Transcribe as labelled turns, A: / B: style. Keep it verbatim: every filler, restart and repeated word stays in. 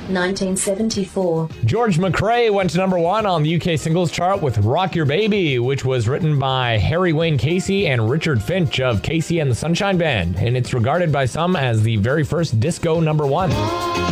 A: nineteen seventy-four.
B: George McRae went to number one on the U K singles chart with Rock Your Baby, which was written by Harry Wayne Casey and Richard Finch of Casey and the Sunshine Band, and it's regarded by some as the very first disco number one.